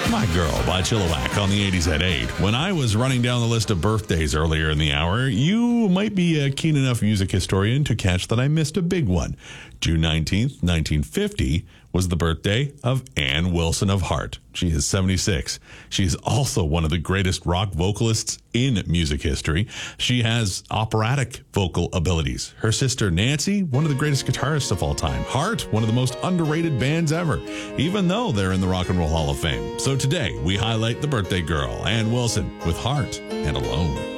My Girl by Chilliwack on the 80s at 8. When I was running down the list of birthdays earlier in the hour, you might be a keen enough music historian to catch that I missed a big one. June 19th, 1950 was the birthday of Ann Wilson of Heart. She is 76. She is also one of the greatest rock vocalists in music history. She has operatic vocal abilities. Her sister Nancy, one of the greatest guitarists of all time. Heart, one of the most underrated bands ever, even though they're in the Rock and Roll Hall of Fame. So today, we highlight the birthday girl, Ann Wilson, with Heart and Alone.